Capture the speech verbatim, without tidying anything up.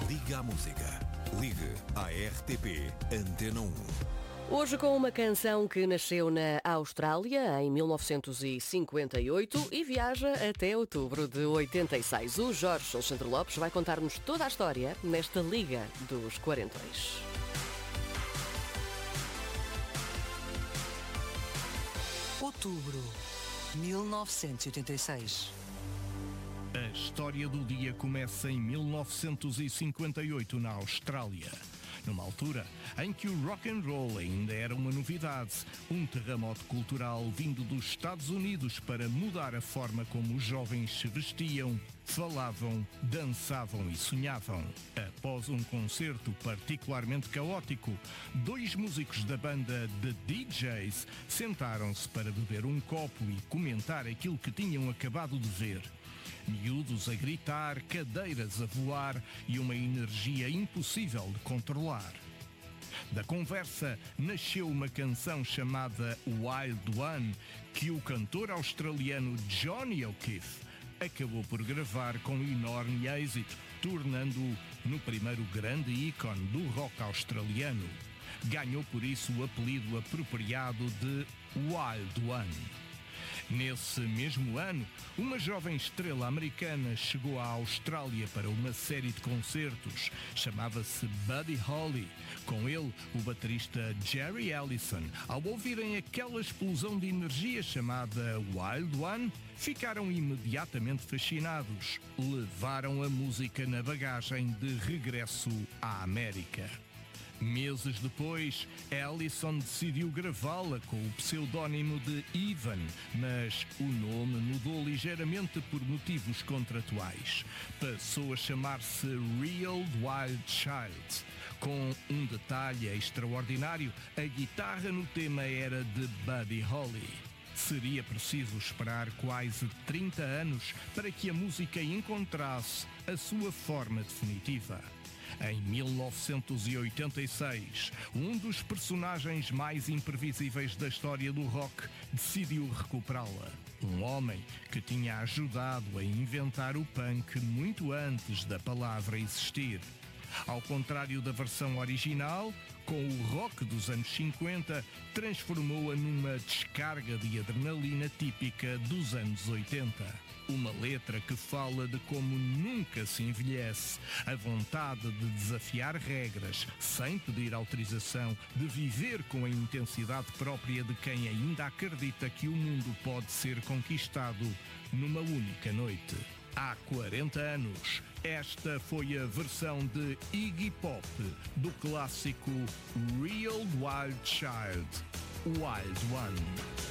Liga à Música. Ligue à R T P Antena um. Hoje com uma canção que nasceu na Austrália em mil novecentos e cinquenta e oito e viaja até outubro de oitenta e seis. O Jorge Alexandre Lopes vai contar-nos toda a história nesta Liga dos Quarentões. Outubro, mil novecentos e oitenta e seis. A história do dia começa em mil novecentos e cinquenta e oito na Austrália. Numa altura em que o rock and roll ainda era uma novidade, um terremoto cultural vindo dos Estados Unidos para mudar a forma como os jovens se vestiam, falavam, dançavam e sonhavam. Após um concerto particularmente caótico, dois músicos da banda The D Js sentaram-se para beber um copo e comentar aquilo que tinham acabado de ver. Miúdos a gritar, cadeiras a voar e uma energia impossível de controlar. Da conversa nasceu uma canção chamada Wild One, que o cantor australiano Johnny O'Keefe acabou por gravar com enorme êxito, tornando-o no primeiro grande ícone do rock australiano. Ganhou por isso o apelido apropriado de Wild One. Nesse mesmo ano, uma jovem estrela americana chegou à Austrália para uma série de concertos. Chamava-se Buddy Holly. Com ele, o baterista Jerry Ellison. Ao ouvirem aquela explosão de energia chamada Wild One, ficaram imediatamente fascinados. Levaram a música na bagagem de regresso à América. Meses depois, Ellison decidiu gravá-la com o pseudónimo de Ivan, mas o nome mudou ligeiramente por motivos contratuais. Passou a chamar-se Real Wild Child. Com um detalhe extraordinário, a guitarra no tema era de Buddy Holly. Seria preciso esperar quase trinta anos para que a música encontrasse a sua forma definitiva. Em mil novecentos e oitenta e seis, um dos personagens mais imprevisíveis da história do rock decidiu recuperá-la. Um homem que tinha ajudado a inventar o punk muito antes da palavra existir. Ao contrário da versão original, com o rock dos anos cinquenta, transformou-a numa descarga de adrenalina típica dos anos oitenta. Uma letra que fala de como nunca se envelhece, a vontade de desafiar regras, sem pedir autorização, de viver com a intensidade própria de quem ainda acredita que o mundo pode ser conquistado numa única noite. Há quarenta anos, esta foi a versão de Iggy Pop do clássico Real Wild Child, Wild One.